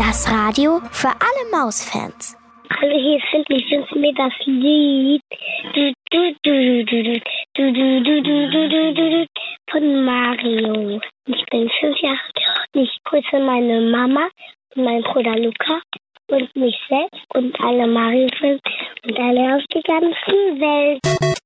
Das Radio für alle Mausfans. Hallo, hier ist Findley. Ich wünsche mir das Lied von Mario. Ich bin 5 Jahre und ich grüße meine Mama und meinen Bruder Luca und mich selbst und alle Mario-Fans und alle auf der ganzen Welt.